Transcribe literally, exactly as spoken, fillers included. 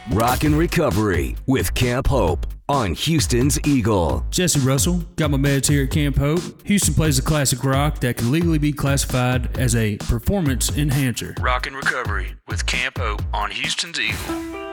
Rock and Recovery with Camp Hope on Houston's Eagle. Jesse Russell, got my meds here at Camp Hope. Houston plays a classic rock that can legally be classified as a performance enhancer. Rock and Recovery with Camp Hope on Houston's Eagle.